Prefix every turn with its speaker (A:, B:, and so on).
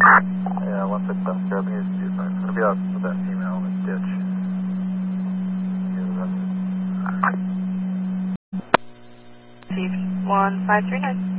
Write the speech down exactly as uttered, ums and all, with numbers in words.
A: Yeah, one six seven, grabbing his two signs. Gonna be out with that female in the ditch.
B: one five three nine.